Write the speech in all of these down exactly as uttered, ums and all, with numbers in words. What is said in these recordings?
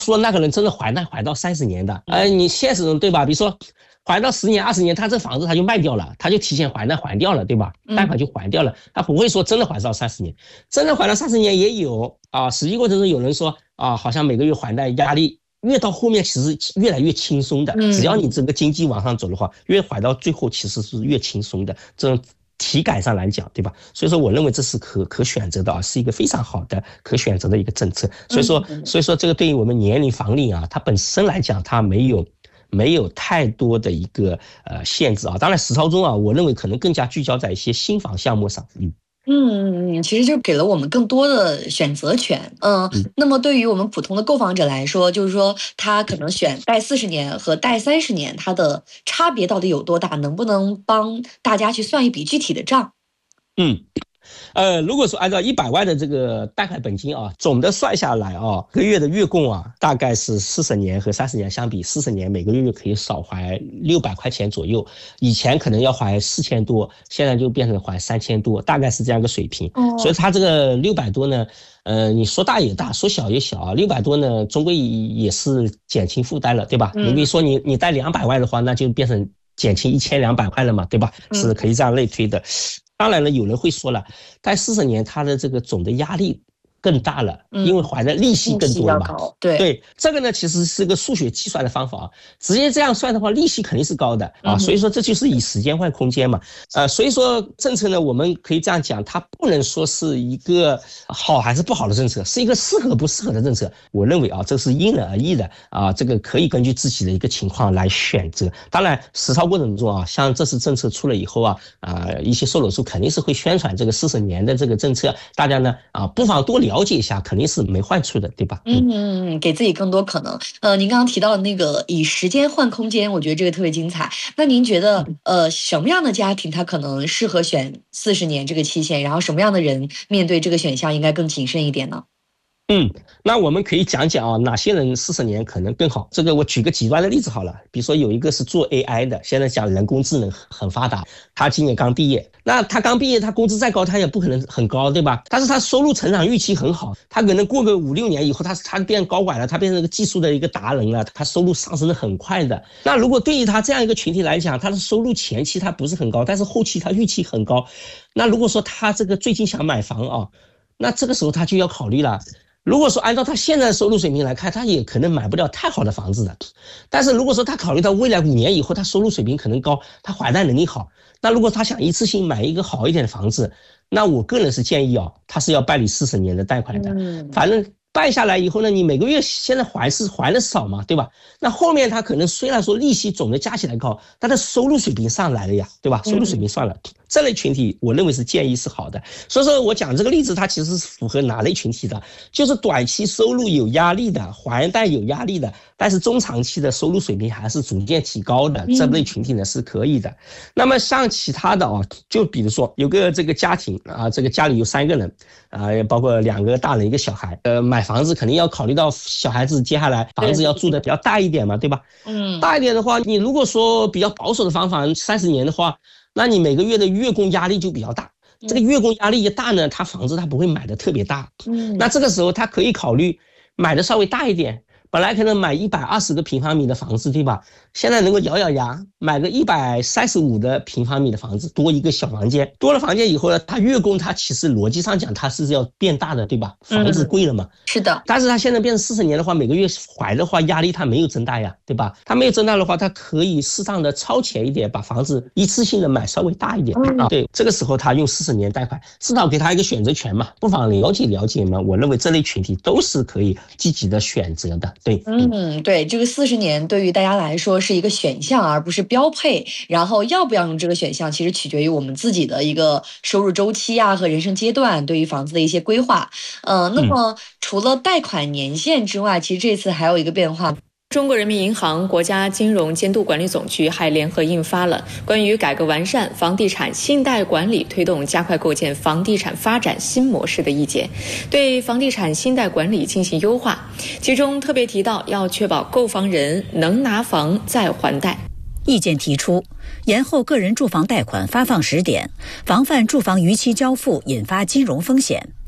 说那个人真的还贷还到三十年的，呃，你现实中对吧？比如说还到十年、二十年，他这房子他就卖掉了，他就提前还贷还掉了，对吧？贷款就还掉了，他不会说真的还到三十年，真的还到三十年也有啊。实际过程中有人说啊，好像每个月还贷压力越到后面其实越来越轻松的，只要你整个经济往上走的话，越还到最后其实是越轻松的，这种体感上来讲，对吧？所以说我认为这是可可选择的啊，是一个非常好的可选择的一个政策。所以说所以说这个对于我们年龄房龄啊，它本身来讲它没有没有太多的一个呃限制啊。当然实操中啊，我认为可能更加聚焦在一些新房项目上。嗯嗯，其实就给了我们更多的选择权。嗯，那么对于我们普通的购房者来说，就是说他可能选贷四十年和贷三十年，它的差别到底有多大？能不能帮大家去算一笔具体的账？ 嗯。呃，如果说按照一百万的这个贷款本金啊，总的算下来啊，个月的月供啊，大概是四十年和三十年相比，四十年每个月可以少还六百块钱左右。以前可能要还四千多，现在就变成还三千多，大概是这样一个水平。所以它这个六百多呢，呃，你说大也大，说小也小啊。六百多呢，终归也是减轻负担了，对吧？你比如说你你贷两百万的话，那就变成减轻一千两百块了嘛，对吧？是可以这样类推的。当然了，有人会说了，贷四十年它的这个总的压力更大了，因为还的利息更多了嘛。 嗯、对对，这个呢其实是个数学计算的方法啊，直接这样算的话，利息肯定是高的啊。所以说这就是以时间换空间嘛。呃，所以说政策呢，我们可以这样讲，它不能说是一个好还是不好的政策，是一个适合不适合的政策。我认为啊，这是因人而异的啊，这个可以根据自己的一个情况来选择。当然，实操过程中啊，像这次政策出了以后啊，啊、呃，一些售楼处肯定是会宣传这个四十年的这个政策，大家呢啊不妨多了解一下，肯定是没坏处的，对吧？ 嗯，给自己更多可能。呃，您刚刚提到的那个以时间换空间，我觉得这个特别精彩。那您觉得呃什么样的家庭他可能适合选四十年这个期限，然后什么样的人面对这个选项应该更谨慎一点呢？ 嗯，那我们可以讲讲啊，哪些人四十年可能更好。这个我举个极端的例子好了，比如说有一个是做 A I 的，现在讲人工智能很发达，他今年刚毕业，那他刚毕业，他工资再高，他也不可能很高，对吧？但是他收入成长预期很好，他可能过个五六年以后，他他变高管了，他变成一个技术的一个达人了，他收入上升的很快的。那如果对于他这样一个群体来讲，他的收入前期他不是很高，但是后期他预期很高，那如果说他这个最近想买房啊，那这个时候他就要考虑了。如果说按照他现在的收入水平来看，他也可能买不了太好的房子的。但是如果说他考虑到未来五年以后，他收入水平可能高，他还贷能力好，那如果他想一次性买一个好一点的房子，那我个人是建议啊，他是要办理四十年的贷款的。反正办下来以后呢，你每个月现在还是还的少嘛，对吧？那后面他可能虽然说利息总的加起来高，他的收入水平上来了呀，对吧？收入水平上了，这类群体我认为是建议是好的。所以说我讲这个例子，它其实是符合哪类群体的？就是短期收入有压力的，还贷有压力的，但是中长期的收入水平还是逐渐提高的，这类群体呢是可以的。那么像其他的啊，就比如说有个这个家庭啊，这个家里有三个人啊，包括两个大人一个小孩，呃，买房子肯定要考虑到小孩子接下来房子要住的比较大一点嘛，对吧？嗯，大一点的话，你如果说比较保守的方法，三十年的话，那你每个月的月供压力就比较大。这个月供压力一大呢，他房子他不会买的特别大。嗯，那这个时候他可以考虑买的稍微大一点。本来可能买一百二十个平方米的房子，对吧？现在能够咬咬牙买个一百三十五的平方米的房子，多一个小房间。多了房间以后呢，它月供它其实逻辑上讲它是要变大的，对吧？房子贵了嘛。嗯、 是的。 但是它现在变成四十年的话，每个月还的话压力它没有增大呀，对吧？它没有增大的话，它可以适当的超前一点，把房子一次性的买稍微大一点、嗯、啊。对，这个时候他用四十年贷款，至少给他一个选择权嘛，不妨了解了解嘛。我认为这类群体都是可以积极的选择的。对， 嗯，对，这个四十年对于大家来说是一个选项，而不是标配。然后要不要用这个选项，其实取决于我们自己的一个收入周期啊和人生阶段对于房子的一些规划。呃，那么除了贷款年限之外，其实这次还有一个变化。 中国人民银行、国家金融监督管理总局还联合印发了关于改革完善房地产信贷管理、推动加快构建房地产发展新模式的意见，对房地产信贷管理进行优化。其中特别提到，要确保购房人能拿房再还贷。 意见提出，延后个人住房贷款发放时点，防范住房逾期交付引发金融风险。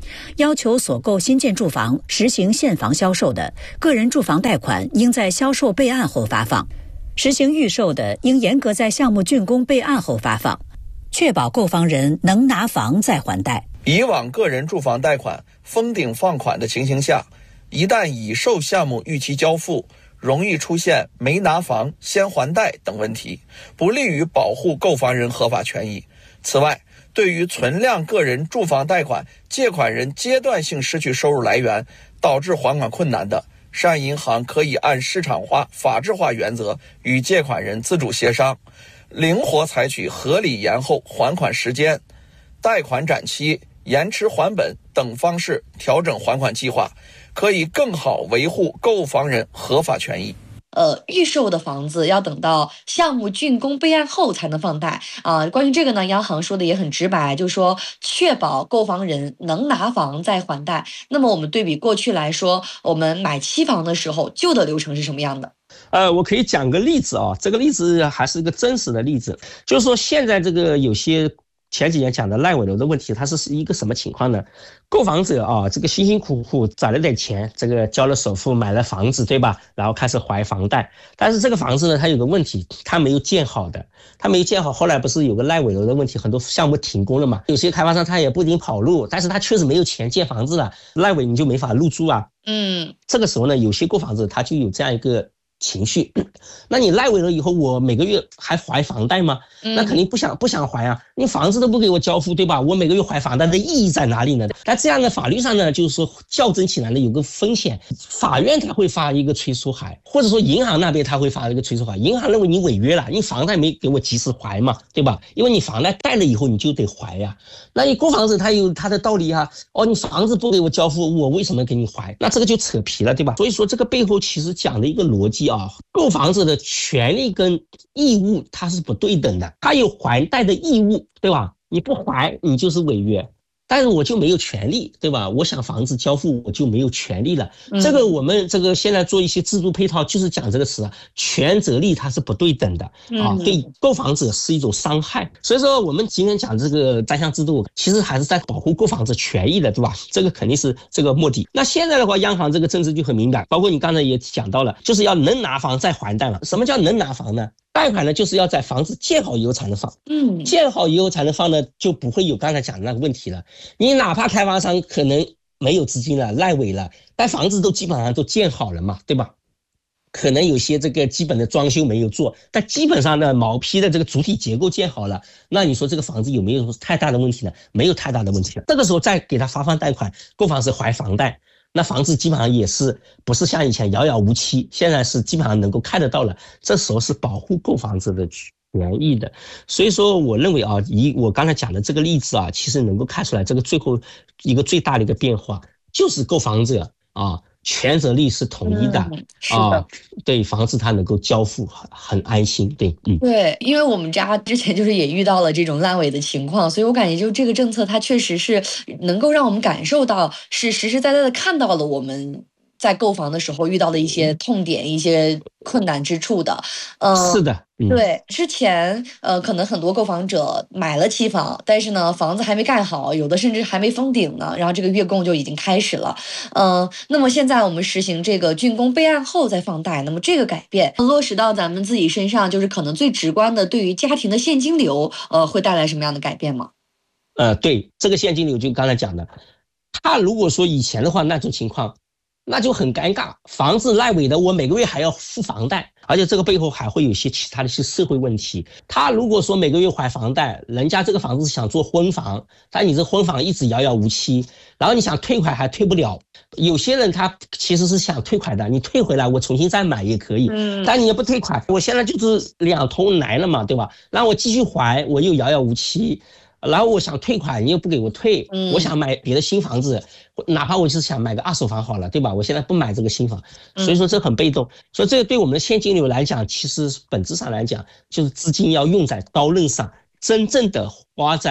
要求所购新建住房实行现房销售的，个人住房贷款应在销售备案后发放；实行预售的，应严格在项目竣工备案后发放，确保购房人能拿房再还贷。 以往个人住房贷款封顶放款的情形下，一旦已售项目逾期交付，容易出现没拿房先还贷等问题，不利于保护购房人合法权益。此外，对于存量个人住房贷款借款人阶段性失去收入来源，导致还款困难的，商业银行可以按市场化、法治化原则与借款人自主协商，灵活采取合理延后还款时间、贷款展期、延迟还本等方式调整还款计划，可以更好维护购房人合法权益。 呃，预售的房子要等到项目竣工备案后才能放贷啊、呃。关于这个呢，央行说的也很直白，就是说确保购房人能拿房再还贷。那么我们对比过去来说，我们买期房的时候，旧的流程是什么样的？ 呃，我可以讲个例子啊，这个例子还是一个真实的例子，就是说现在这个有些前几年讲的烂尾楼的问题，它是一个什么情况呢？购房者啊，这个辛辛苦苦攒了点钱，这个交了首付买了房子，对吧？然后开始还房贷，但是这个房子呢，它有个问题，它没有建好的，它没有建好。后来不是有个烂尾楼的问题，很多项目停工了嘛？有些开发商他也不一定跑路，但是他确实没有钱建房子了，烂尾你就没法入住啊。 嗯， 这个时候呢，有些购房者他就有这样一个情绪，那你烂尾了以后，我每个月还还房贷吗？那肯定不想不想还啊！你房子都不给我交付，对吧？我每个月还房贷的意义在哪里呢？那这样的法律上呢，就是说校正起来呢有个风险，法院他会发一个催促函，或者说银行那边他会发一个催促函，银行认为你违约了，你房贷没给我及时还嘛，对吧？因为你房贷贷了以后你就得还呀。那你购房子他有他的道理啊，哦，你房子不给我交付，我为什么给你还？那这个就扯皮了，对吧？所以说这个背后其实讲的一个逻辑啊，购房者的权利跟义务它是不对等的，他有还贷的义务，对吧？你不还你就是违约，但是我就没有权利，对吧？我想房子交付我就没有权利了。 嗯、 这个我们这个现在做一些制度配套就是讲这个词啊，权责利它是不对等的啊，对购房者是一种伤害。所以说我们今天讲这个单项制度其实还是在保护购房者权益的，对吧？这个肯定是这个目的。那现在的话央行这个政策就很明白，包括你刚才也讲到了，就是要能拿房再还贷嘛。什么叫能拿房呢？贷款呢就是要在房子建好以后才能放，嗯，建好以后才能放呢，就不会有刚才讲的那个问题了。你哪怕开发商可能没有资金了，烂尾了，但房子都基本上都建好了嘛，对吧？可能有些这个基本的装修没有做，但基本上呢毛坯的这个主体结构建好了，那你说这个房子有没有太大的问题呢？没有太大的问题了。这个时候再给他发放贷款，购房者还房贷，那房子基本上也是不是像以前遥遥无期，现在是基本上能够看得到了，这时候是保护购房者的权益的。所以说我认为啊，以我刚才讲的这个例子啊，其实能够看出来这个最后一个最大的一个变化就是购房者啊权责利是统一的、嗯、是的啊，对房子它能够交付很很安心，对，嗯， 对，因为我们家之前就是也遇到了这种烂尾的情况，所以我感觉就这个政策它确实是能够让我们感受到是实实在在的看到了我们在购房的时候遇到的一些痛点、一些困难之处的。嗯、呃， 是的。嗯、 对，之前呃，可能很多购房者买了期房，但是呢，房子还没盖好，有的甚至还没封顶呢，然后这个月供就已经开始了。嗯、呃，那么现在我们实行这个竣工备案后再放贷，那么这个改变落实到咱们自己身上，就是可能最直观的，对于家庭的现金流，呃，会带来什么样的改变吗？ 呃，对，这个现金流就刚才讲的，他如果说以前的话那种情况，那就很尴尬，房子烂尾的，我每个月还要付房贷，而且这个背后还会有一些其他的一些社会问题。他如果说每个月还房贷，人家这个房子想做婚房，但你这婚房一直遥遥无期，然后你想退款还退不了。有些人他其实是想退款的，你退回来我重新再买也可以，嗯，但你也不退款，我现在就是两头难了嘛，对吧？让我继续还，我又遥遥无期。然后我想退款，你又不给我退，嗯、我想买别的新房子，哪怕我就是想买个二手房好了，对吧？我现在不买这个新房，所以说这很被动。所以这个对我们的现金流来讲，其实本质上来讲，就是资金要用在刀刃上，真正的花在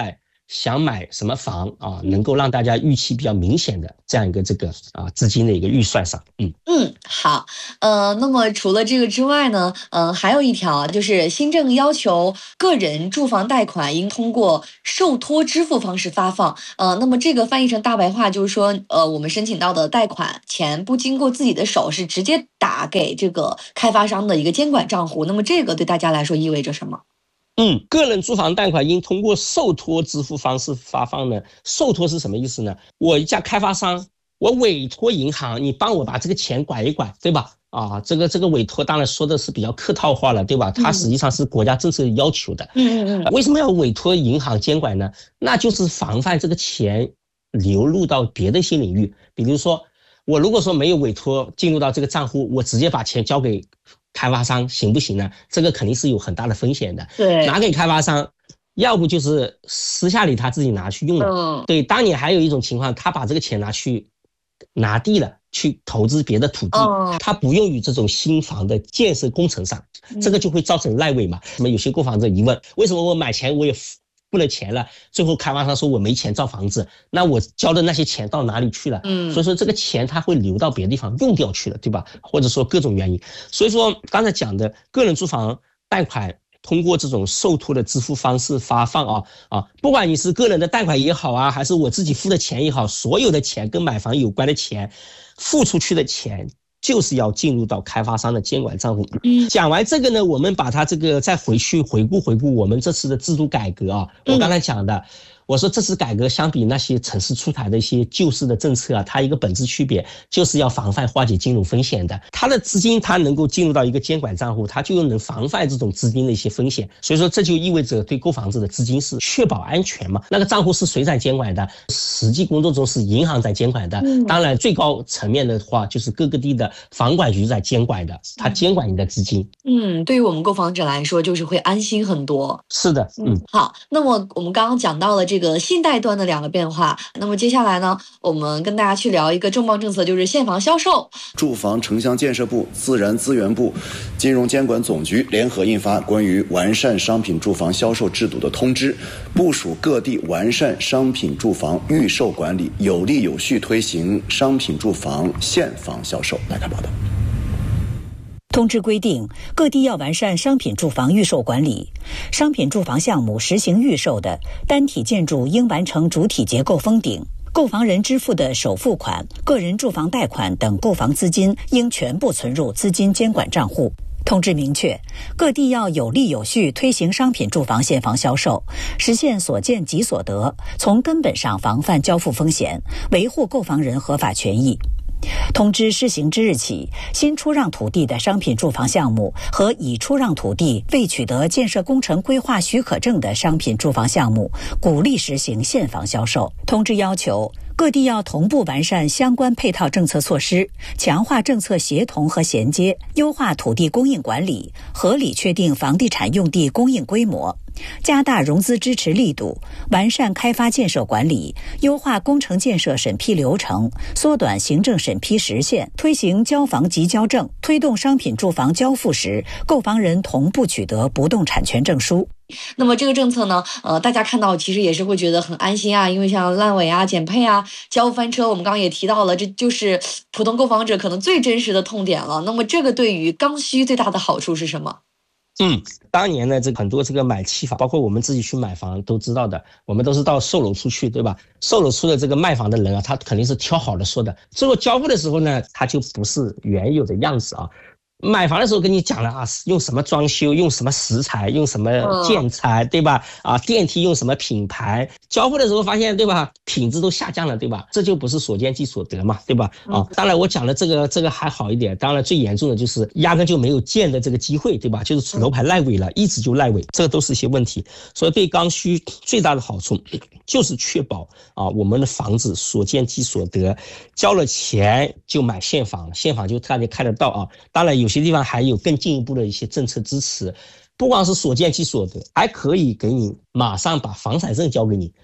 想买什么房啊，能够让大家预期比较明显的这样一个这个啊资金的一个预算上。嗯嗯，好，呃，那么除了这个之外呢，呃，还有一条就是新政要求个人住房贷款应通过受托支付方式发放。呃，那么这个翻译成大白话就是说，呃，我们申请到的贷款钱不经过自己的手，是直接打给这个开发商的一个监管账户。那么这个对大家来说意味着什么？ 嗯，个人住房贷款应通过受托支付方式发放呢？受托是什么意思呢？我一家开发商，我委托银行，你帮我把这个钱管一管，对吧？啊，这个这个委托当然说的是比较客套话了，对吧？它实际上是国家政策要求的。 嗯嗯嗯。 为什么要委托银行监管呢？那就是防范这个钱流入到别的一些领域，比如说我如果说没有委托进入到这个账户，我直接把钱交给开发商行不行呢？这个肯定是有很大的风险的。 对， 拿给开发商，要不就是私下里他自己拿去用了。 嗯， 对，当年还有一种情况，他把这个钱拿去拿地了，去投资别的土地， 嗯， 他不用于这种新房的建设工程上，这个就会造成赖尾嘛。那么有些购房者疑问，为什么我买钱我也付了钱了，最后开发商说我没钱造房子，那我交的那些钱到哪里去了？ 嗯， 所以说这个钱它会流到别的地方用掉去了，对吧？或者说各种原因。所以说刚才讲的个人住房贷款通过这种受托的支付方式发放啊啊，不管你是个人的贷款也好啊，还是我自己付的钱也好，所有的钱跟买房有关的钱，付出去的钱就是要进入到开发商的监管账户。 嗯， 讲完这个呢，我们把它这个再回去回顾回顾我们这次的制度改革啊，我刚才讲的。我说这次改革相比那些城市出台的一些旧式的政策啊，它一个本质区别就是要防范化解金融风险的。它的资金它能够进入到一个监管账户，它就能防范这种资金的一些风险。所以说这就意味着对购房子的资金是确保安全嘛。那个账户是谁在监管的？实际工作中是银行在监管的。当然最高层面的话就是各个地的房管局在监管的，它监管你的资金。 嗯，对于我们购房者来说就是会安心很多。 是的，嗯， 好，那么我们刚刚讲到了这个信贷端的两个变化，那么接下来呢，我们跟大家去聊一个重磅政策，就是现房销售。 住房城乡建设部、自然资源部、金融监管总局联合印发关于完善商品住房销售制度的通知，部署各地完善商品住房预售管理，有力有序推行商品住房现房销售。来看报道。 通知规定，各地要完善商品住房预售管理。商品住房项目实行预售的，单体建筑应完成主体结构封顶，购房人支付的首付款、个人住房贷款等购房资金应全部存入资金监管账户。通知明确，各地要有力有序推行商品住房现房销售，实现所见即所得，从根本上防范交付风险，维护购房人合法权益。通知施行之日起，新出让土地的商品住房项目和已出让土地未取得建设工程规划许可证的商品住房项目，鼓励实行现房销售。通知要求，各地要同步完善相关配套政策措施，强化政策协同和衔接，优化土地供应管理，合理确定房地产用地供应规模，加大融资支持力度，完善开发建设管理，优化工程建设审批流程，缩短行政审批时限，推行交房即交证，推动商品住房交付时，购房人同步取得不动产权证书。 那么这个政策呢，呃，大家看到其实也是会觉得很安心啊，因为像烂尾啊、减配啊、交付翻车，我们刚刚也提到了，这就是普通购房者可能最真实的痛点了。那么这个对于刚需最大的好处是什么？ 嗯，当年呢，这个很多这个买期房，包括我们自己去买房都知道的，我们都是到售楼处去，对吧？售楼处的这个卖房的人啊，他肯定是挑好的说的，最后交付的时候呢，他就不是原有的样子啊。买房的时候跟你讲了啊，用什么装修，用什么石材，用什么建材，对吧？啊，电梯用什么品牌，交付的时候发现，对吧？品质都下降了，对吧？这就不是所见即所得嘛，对吧？啊，当然我讲的这个这个还好一点，当然最严重的就是压根就没有建的这个机会，对吧？就是楼盘赖尾了，一直就赖尾，这个都是一些问题。所以对刚需最大的好处就是确保啊，我们的房子所见即所得，交了钱就买现房，现房就大家看得到啊。当然有些地方还有更进一步的一些政策支持，不光是所见即所得，还可以给你马上把房产证交给你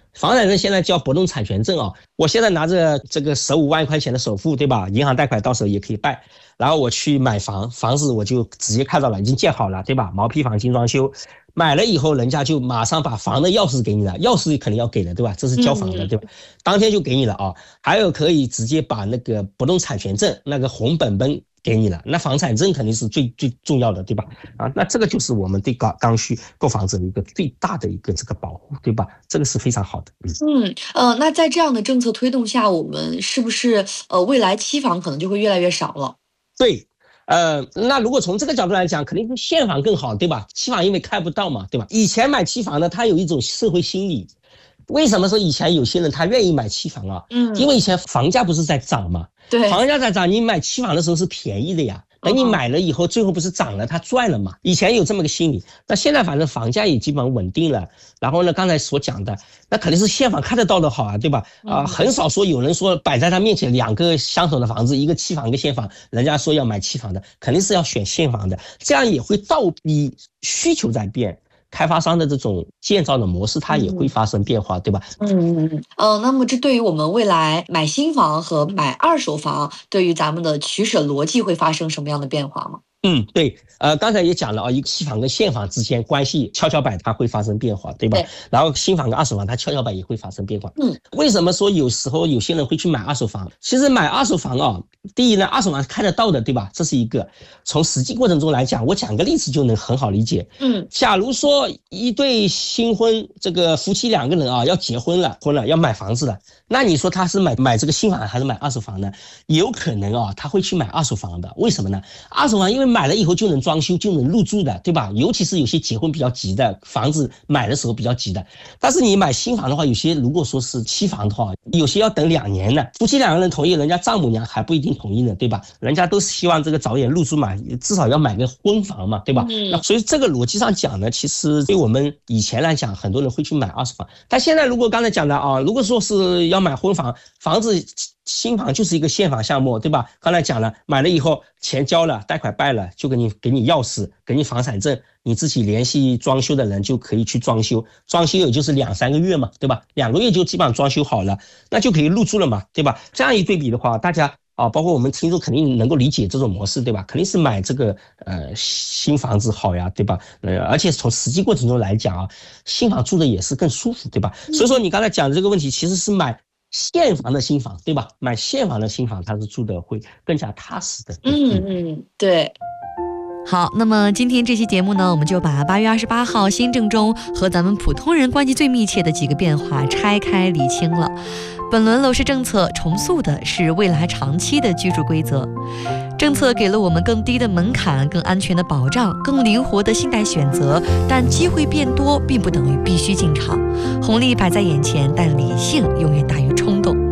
房产证现在叫不动产权证啊，我现在拿着这个十五万块钱的首付，对吧？银行贷款到时候也可以办，然后我去买房，房子我就直接看到了，已经建好了，对吧？毛坯房精装修，买了以后人家就马上把房的钥匙给你了，钥匙肯定要给的，对吧？这是交房的，对吧？当天就给你了啊。还有可以直接把那个不动产权证那个红本本给你了，那房产证肯定是最最重要的，对吧？啊，那这个就是我们对刚刚需购房者的一个最大的一个这个保护，对吧？这个是非常好的。 嗯嗯呃，那在这样的政策推动下，我们是不是呃未来期房可能就会越来越少了？ 对。呃，那如果从这个角度来讲，肯定是现房更好，对吧？期房因为看不到嘛，对吧？以前买期房呢，它有一种社会心理。为什么说以前有些人他愿意买期房啊？嗯，因为以前房价不是在涨嘛， 对， 房价在涨，你买期房的时候是便宜的呀。等你买了以后，最后不是涨了，他赚了嘛？以前有这么个心理，那现在反正房价也基本稳定了。然后呢，刚才所讲的，那肯定是现房看得到的好啊，对吧？啊、呃，很少说有人说摆在他面前两个相同的房子，一个期房一个现房，人家说要买期房的，肯定是要选现房的，这样也会倒逼需求在变。开发商的这种建造的模式，它也会发生变化，嗯、对吧？ 嗯嗯嗯。呃，那么这对于我们未来买新房和买二手房，对于咱们的取舍逻辑会发生什么样的变化吗？ 嗯，对，呃，刚才也讲了啊，一个期房跟现房之间关系跷跷板它会发生变化，对吧？对。然后新房跟二手房它跷跷板也会发生变化。嗯。为什么说有时候有些人会去买二手房？其实买二手房啊，第一呢，二手房是看得到的，对吧？这是一个。从实际过程中来讲，我讲个例子就能很好理解。嗯。假如说一对新婚这个夫妻两个人啊要结婚了，婚了要买房子了，那你说他是买买这个新房还是买二手房呢？有可能啊他会去买二手房的，为什么呢？二手房因为买了以后就能装修就能入住的，对吧？尤其是有些结婚比较急的，房子买的时候比较急的。但是你买新房的话，有些如果说是期房的话，有些要等两年的，夫妻两个人同意，人家丈母娘还不一定同意呢，对吧？人家都是希望这个早点入住嘛，至少要买个婚房嘛，对吧？嗯、那所以这个逻辑上讲呢，其实对我们以前来讲，很多人会去买二手房，但现在如果刚才讲的啊，如果说是要买婚房，房子新房就是一个现房项目，对吧？刚才讲了，买了以后钱交了，贷款办了，就给你给你钥匙，给你房产证，你自己联系装修的人就可以去装修，装修也就是两三个月嘛，对吧？两个月就基本上装修好了，那就可以入住了嘛，对吧？这样一对比的话，大家啊，包括我们听众肯定能够理解这种模式，对吧？肯定是买这个呃新房子好呀，对吧？呃，而且从实际过程中来讲啊，新房住的也是更舒服，对吧？所以说你刚才讲的这个问题，其实是买现房的新房，对吧？买现房的新房，它是住的会更加踏实的。 嗯嗯，对。 好，那么今天这期节目呢，我们就把八月二十八号新政中和咱们普通人关系最密切的几个变化拆开理清了。本轮楼市政策重塑的是未来长期的居住规则，政策给了我们更低的门槛、更安全的保障、更灵活的信贷选择，但机会变多并不等于必须进场。红利摆在眼前，但理性永远大于冲动。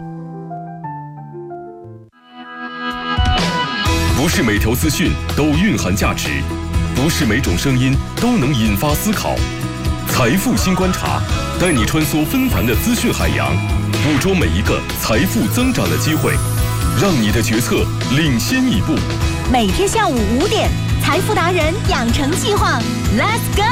不是每条资讯都蕴含价值，不是每种声音都能引发思考。财富新观察，带你穿梭纷繁的资讯海洋，捕捉每一个财富增长的机会，让你的决策领先一步。 每天下午五点，财富达人养成计划 ，Let's go！